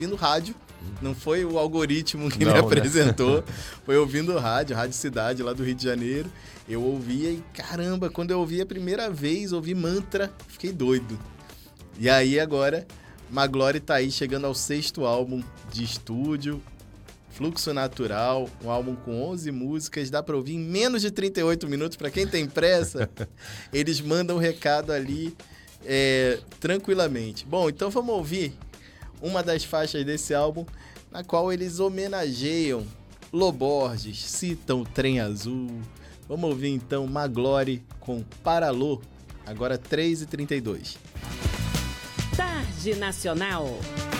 ouvindo rádio. Não foi o algoritmo que me apresentou, foi ouvindo rádio Cidade, lá do Rio de Janeiro. Eu ouvia e, caramba, quando eu ouvi a primeira vez, ouvi Mantra, fiquei doido. E aí agora, Magloire tá aí chegando ao 6º álbum de estúdio, Fluxo Natural, um álbum com 11 músicas, dá pra ouvir em menos de 38 minutos, pra quem tem pressa, eles mandam um recado ali tranquilamente. Bom, então vamos ouvir uma das faixas desse álbum, na qual eles homenageiam Lô Borges, citam o Trem Azul. Vamos ouvir então Magloire com Paralô, agora 3h32. Tarde Nacional.